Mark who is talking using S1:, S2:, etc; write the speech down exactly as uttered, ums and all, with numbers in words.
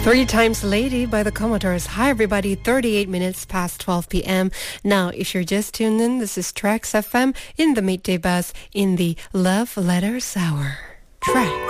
S1: Three Times Lady by the Commodores. Hi everybody, thirty-eight minutes past twelve p.m. Now, if you're just tuned in, this is Trax F M in the Midday Buzz in the Love Letters Hour. Trax.